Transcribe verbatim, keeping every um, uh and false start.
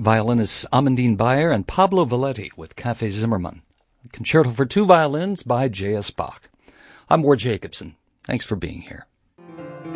violinists Amandine Bayer and Pablo Valetti with Café Zimmermann. Concerto for two violins by J S. Bach. I'm Ward Jacobson. Thanks for being here.